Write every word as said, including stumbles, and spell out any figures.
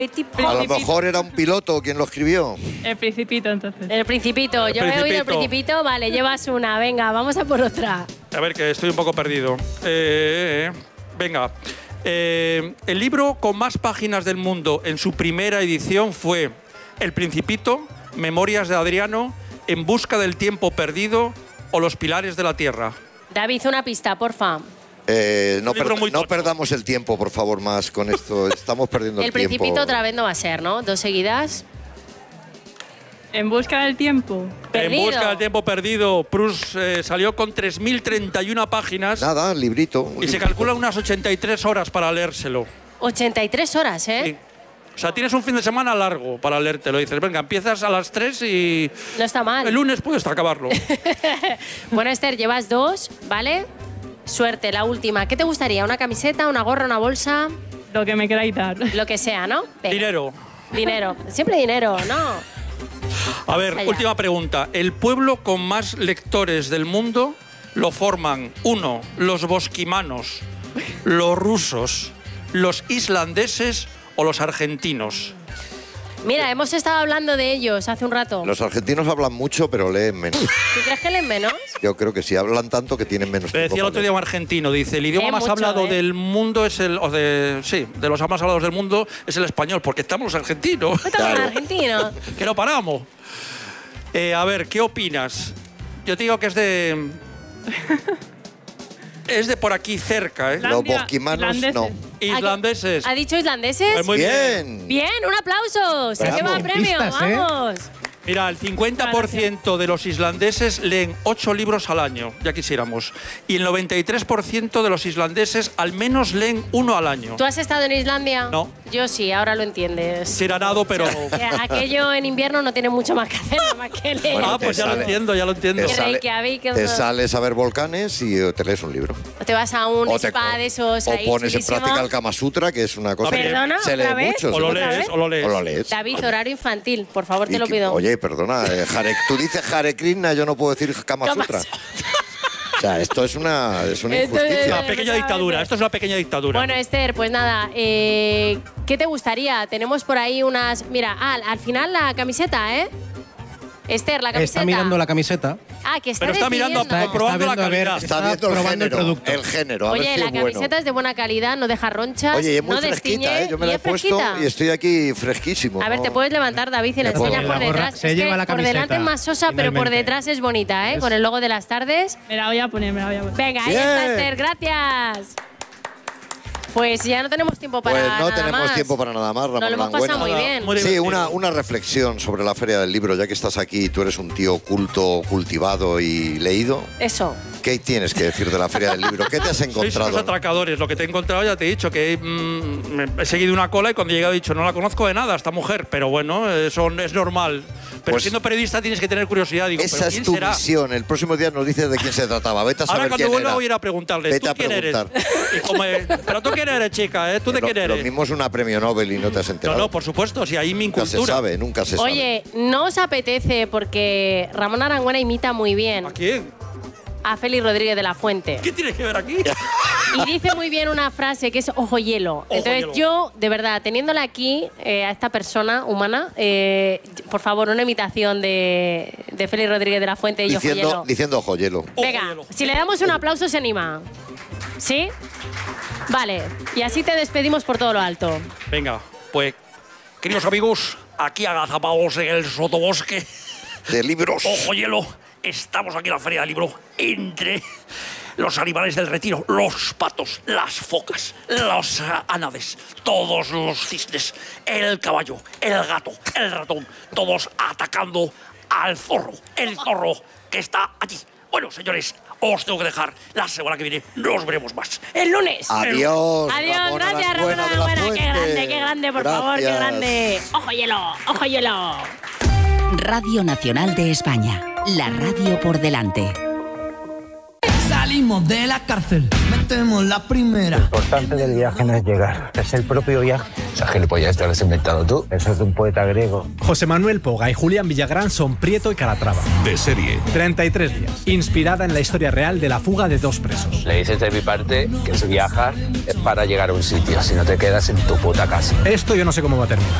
A lo mejor era un piloto quien lo escribió. El Principito, entonces. El Principito. El Yo he oído el Principito. Principito. Vale, llevas una. Venga, vamos a por otra. A ver, que estoy un poco perdido. Eh, venga. Eh, el libro con más páginas del mundo en su primera edición fue El Principito, Memorias de Adriano, En busca del tiempo perdido o Los pilares de la tierra. David, una pista, porfa. Eh, no, Un libro per- muy no tocho. perdamos el tiempo, por favor, más con esto. Estamos perdiendo el, El tiempo. Principito otra vez no va a ser, ¿no? Dos seguidas. En busca del tiempo. Perdido. En busca del tiempo perdido, Proust eh, salió con tres mil treinta y una páginas Nada, librito. un y se librito. calcula unas ochenta y tres horas para leérselo. ochenta y tres horas, ¿eh? Sí. O sea, tienes un fin de semana largo para leértelo. Dices, venga, empiezas a las tres y No está mal. el lunes puedes acabarlo. Bueno, Esther, llevas dos, ¿vale? Suerte, la última. ¿Qué te gustaría? ¿Una camiseta, una gorra, una bolsa? Lo que me queráis dar. Lo que sea, ¿no? Venga. Dinero. Dinero. Siempre dinero, ¿no? A ver, Allá. última pregunta. El pueblo con más lectores del mundo lo forman, uno, los bosquimanos, los rusos, los islandeses o los argentinos. Mira, hemos estado hablando de ellos hace un rato. Los argentinos hablan mucho, pero leen menos. ¿Tú crees que leen menos? Yo creo que sí, hablan tanto que tienen menos Le decía el tiempo otro día un argentino, dice, el idioma Lee más mucho, hablado ¿eh? del mundo es el... O de, sí, de los más hablados del mundo es el español, porque estamos los argentinos, Estamos en argentino. que no paramos. Eh, a ver, ¿qué opinas? Yo te digo que es de... es de por aquí cerca, ¿eh? Los Islandia, bosquimanos, islandeses. no. Islandeses. ¿Ha dicho islandeses? Pues muy Bien. Bien, un aplauso. Se Bravo. lleva premio, Pistas, ¿eh? vamos. Mira, el cincuenta por ciento de los islandeses leen ocho libros al año, ya quisiéramos. Y el noventa y tres por ciento de los islandeses al menos leen uno al año. ¿Tú has estado en Islandia? No. Yo sí, ahora lo entiendes. Sí era nado, pero... Que aquello en invierno no tiene mucho más que hacer, nada más que leer. Ah, pues ya lo sale. entiendo, ya lo entiendo. Te, Que sale- Reykjavik, que te eso- sales a ver volcanes y eh, te lees un libro. O te vas a un O, te- spa de esos o ahí pones en chulísimo. práctica el Kama Sutra, que es una cosa Perdona, que se lee ¿otra vez? mucho. O se lo lee- ¿Otra lees, vez? o lo lees. O lo lees. David, horario infantil, por favor, te Y lo que- pido. Oye, perdona, eh, Hare- tú dices Hare Krishna, yo no puedo decir Kama Kama Sutra. O sea, esto es una, es una Esto es- injusticia. Una pequeña dictadura, esto es una pequeña dictadura. Bueno, Esther, pues nada, eh, ¿qué te gustaría? Tenemos por ahí unas... Mira, ah, al final la camiseta, ¿eh? Esther, la camiseta. Está mirando la camiseta. Ah, que está Pero está mirando, decidiendo. Está, comprobando está la viendo a ver, calidad. Está está viendo el probando el género, producto. el género, a Oye, ver si la es bueno. camiseta es de buena calidad, no deja ronchas, Oye, y es muy no fresquita, destiñe ¿eh? Yo me y la he es puesto fresquita. y estoy aquí fresquísimo. A ver, ¿no? te puedes levantar, David, y le Me puedo. enseñas por La gorra detrás. se Es lleva que la por delante camiseta, es más sosa, pero por finalmente. detrás es bonita, ¿eh? Es- Con el logo de las tardes. Me la voy a poner, me la voy a poner. Venga, ahí Bien. está, Esther, gracias. Pues ya no tenemos tiempo para Pues no nada tenemos más. tiempo para nada más, Ramón Nos lo hemos Langüena. pasado muy Nada, bien. muy Sí, divertido. una, una reflexión sobre la Feria del Libro, ya que estás aquí, tú eres un tío culto, cultivado y leído. Eso. ¿Qué tienes que decir de la Feria del Libro? ¿Qué te has Sois unos encontrado? atracadores. Lo que te he encontrado ya te he dicho, que mm, me he seguido una cola y cuando he llegado he dicho, no la conozco de nada, esta mujer. Pero bueno, eso es normal. Pero Pues- siendo periodista tienes que tener curiosidad. Digo, Esa ¿pero es quién tu será? misión. El próximo día nos dices de quién se trataba. Vete a saber Ahora cuando quién vuelva era. voy a ir a preguntarle, Vete ¿tú a quién eres? preguntar. Y como, eh, pero tú quién eres, chica, ¿eh? ¿Tú de Lo, quién lo eres? mismo es una premio Nobel y no te has No, enterado. no, por supuesto, si ahí mi Nunca se cultura. sabe, nunca se sabe. Oye, ¿no os apetece? Porque Ramón Arangüena imita muy bien ¿A quién? a Félix Rodríguez de la Fuente. ¿Qué tienes que ver aquí? Y dice muy bien una frase que es ojo hielo. Ojo Entonces hielo. yo, de verdad, teniéndola aquí, eh, a esta persona humana, eh, por favor, una imitación de, de Félix Rodríguez de la Fuente y ojo diciendo, hielo. diciendo ojo hielo. Ojo Venga, hielo. si le damos un aplauso se anima. ¿Sí? Vale, y así te despedimos por todo lo alto. Venga, pues, queridos amigos, aquí agazapados en el sotobosque, De libros. ojo hielo, estamos aquí en la Feria del Libro, entre los animales del retiro, los patos, las focas, los ah, ánades, todos los cisnes, el caballo, el gato, el ratón, todos atacando al zorro, el zorro que está allí. Bueno, señores, os tengo que dejar. La semana que viene nos veremos más. ¡El lunes! Adiós. Adiós, Ramón gracias, Ramón Arangüena de la Arangüena. Qué Fuente. grande, qué grande, por favor, qué Gracias. grande. ¡Ojo hielo! ¡Ojo hielo! Radio Nacional de España, la radio por delante. Salimos salimos de la cárcel, metemos la primera. Lo importante del viaje no es llegar, es el propio viaje. Esa gilipollas te lo has inventado tú. Eso es de un poeta griego. José Manuel Poga y Julián Villagrán son Prieto y Calatrava. De serie. treinta y tres días. Inspirada en la historia real de la fuga de dos presos. Le dices de mi parte que si viajas es para llegar a un sitio, si no te quedas en tu puta casa. Esto yo no sé cómo va a terminar.